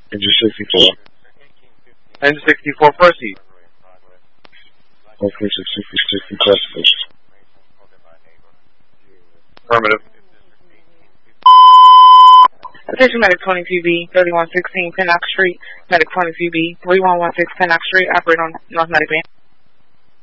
Engine 64. Engine 64, proceed. Okay, 66 request. Affirmative. Attention Medic 22B, 3116 Pennock Street. Medic 22B, 3116 Pennock Street. Operate on North Medic Band.